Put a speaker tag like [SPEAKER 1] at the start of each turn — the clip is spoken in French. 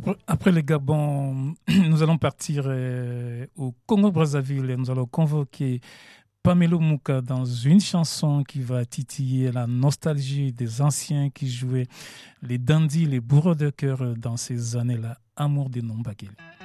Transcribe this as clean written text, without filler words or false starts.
[SPEAKER 1] Après le Gabon, nous allons partir au Congo-Brazzaville et nous allons convoquer Pamelo Mouka dans une chanson qui va titiller la nostalgie des anciens qui jouaient les dandys, les bourreaux de cœur dans ces années-là. Amour des Nombageli.